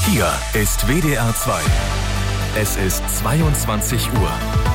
Hier ist WDR 2. Es ist 22 Uhr.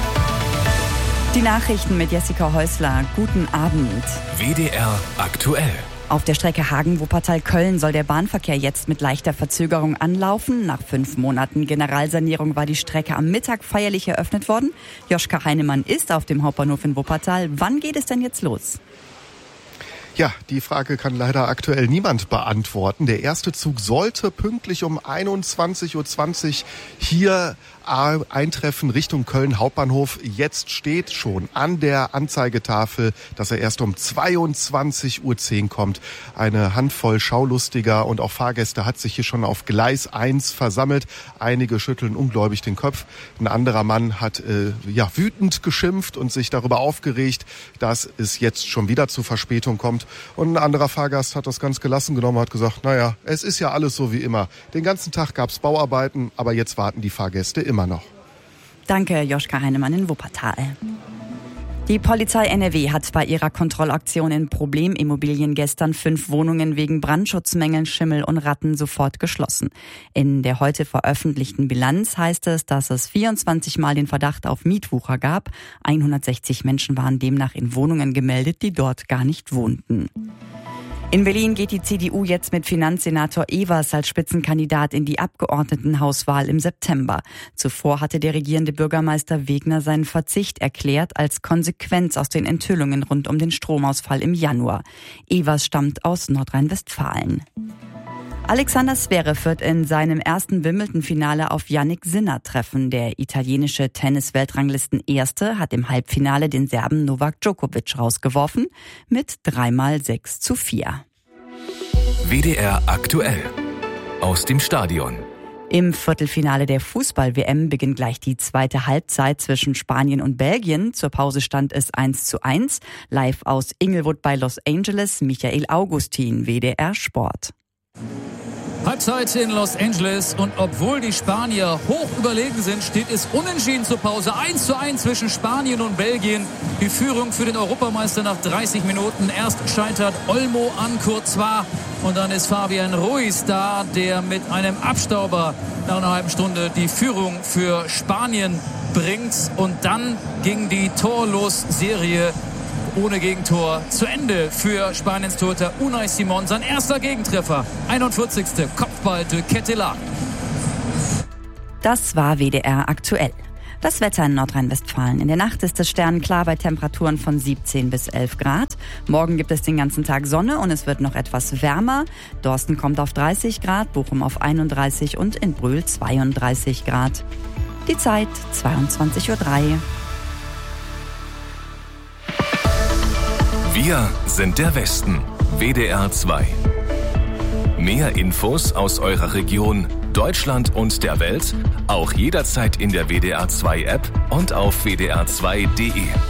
Die Nachrichten mit Jessica Häusler. Guten Abend. WDR aktuell. Auf der Strecke Hagen-Wuppertal-Köln soll der Bahnverkehr jetzt mit leichter Verzögerung anlaufen. Nach 5 Monaten Generalsanierung war die Strecke am Mittag feierlich eröffnet worden. Joschka Heinemann ist auf dem Hauptbahnhof in Wuppertal. Wann geht es denn jetzt los? Ja, die Frage kann leider aktuell niemand beantworten. Der erste Zug sollte pünktlich um 21.20 Uhr hier eintreffen Richtung Köln Hauptbahnhof. Jetzt steht schon an der Anzeigetafel, dass er erst um 22.10 Uhr kommt. Eine Handvoll Schaulustiger und auch Fahrgäste hat sich hier schon auf Gleis 1 versammelt. Einige schütteln ungläubig den Kopf. Ein anderer Mann hat wütend geschimpft und sich darüber aufgeregt, dass es jetzt schon wieder zu Verspätung kommt. Und ein anderer Fahrgast hat das ganz gelassen genommen und hat gesagt, naja, es ist ja alles so wie immer. Den ganzen Tag gab es Bauarbeiten, aber jetzt warten die Fahrgäste immer noch. Danke, Joschka Heinemann in Wuppertal. Die Polizei NRW hat bei ihrer Kontrollaktion in Problemimmobilien gestern 5 Wohnungen wegen Brandschutzmängeln, Schimmel und Ratten sofort geschlossen. In der heute veröffentlichten Bilanz heißt es, dass es 24 Mal den Verdacht auf Mietwucher gab. 160 Menschen waren demnach in Wohnungen gemeldet, die dort gar nicht wohnten. In Berlin geht die CDU jetzt mit Finanzsenator Evers als Spitzenkandidat in die Abgeordnetenhauswahl im September. Zuvor hatte der regierende Bürgermeister Wegner seinen Verzicht erklärt als Konsequenz aus den Enthüllungen rund um den Stromausfall im Januar. Evers stammt aus Nordrhein-Westfalen. Alexander Zverev wird in seinem ersten Wimbledon-Finale auf Jannik Sinner treffen. Der italienische Tennis-Weltranglisten-Erste hat im Halbfinale den Serben Novak Djokovic rausgeworfen mit 3-6-4. WDR aktuell. Aus dem Stadion. Im Viertelfinale der Fußball-WM beginnt gleich die zweite Halbzeit zwischen Spanien und Belgien. Zur Pause stand es 1:1. Live aus Inglewood bei Los Angeles, Michael Augustin, WDR Sport. Halbzeit in Los Angeles und obwohl die Spanier hoch überlegen sind, steht es unentschieden zur Pause. 1:1 zwischen Spanien und Belgien. Die Führung für den Europameister nach 30 Minuten. Erst scheitert Olmo an Courtois und dann ist Fabian Ruiz da, der mit einem Abstauber nach einer halben Stunde die Führung für Spanien bringt. Und dann ging die Torlos-Serie ohne Gegentor zu Ende für Spaniens Torhüter Unai Simon. Sein erster Gegentreffer, 41. Kopfball de Ketelaere. Das war WDR aktuell. Das Wetter in Nordrhein-Westfalen. In der Nacht ist es sternenklar bei Temperaturen von 17 bis 11 Grad. Morgen gibt es den ganzen Tag Sonne und es wird noch etwas wärmer. Dorsten kommt auf 30 Grad, Bochum auf 31 und in Brühl 32 Grad. Die Zeit 22:03 Uhr. Wir sind der Westen. WDR 2. Mehr Infos aus eurer Region, Deutschland und der Welt, auch jederzeit in der WDR 2 App und auf wdr2.de.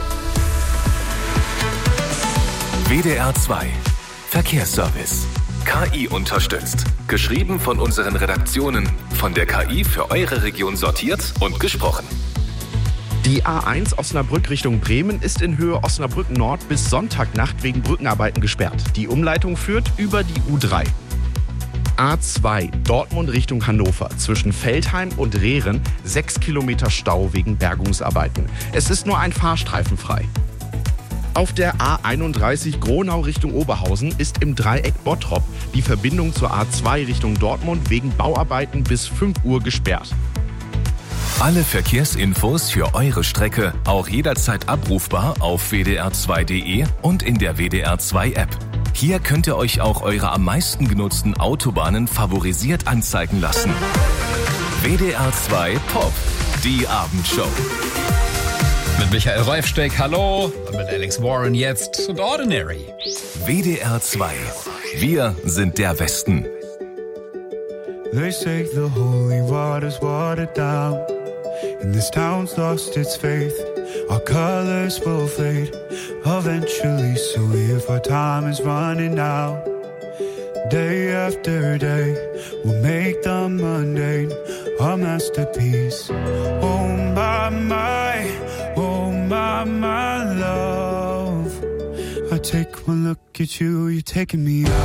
WDR 2. Verkehrsservice. KI unterstützt. Geschrieben von unseren Redaktionen. Von der KI für eure Region sortiert und gesprochen. Die A1 Osnabrück Richtung Bremen ist in Höhe Osnabrück Nord bis Sonntagnacht wegen Brückenarbeiten gesperrt. Die Umleitung führt über die U3. A2 Dortmund Richtung Hannover zwischen Veltheim und Rehren 6 Kilometer Stau wegen Bergungsarbeiten. Es ist nur ein Fahrstreifen frei. Auf der A31 Gronau Richtung Oberhausen ist im Dreieck Bottrop die Verbindung zur A2 Richtung Dortmund wegen Bauarbeiten bis 5 Uhr gesperrt. Alle Verkehrsinfos für eure Strecke auch jederzeit abrufbar auf wdr2.de und in der WDR 2 App. Hier könnt ihr euch auch eure am meisten genutzten Autobahnen favorisiert anzeigen lassen. WDR 2 Pop, die Abendshow. Mit Michael Reifsteck, hallo. Und mit Alex Warren jetzt und Ordinary. WDR 2. Wir sind der Westen. They say the holy water's watered down, and this town's lost its faith. Our colors will fade eventually, so if our time is running out, day after day, we'll make the mundane our masterpiece. Oh my love, I take one look at you, you're taking me out.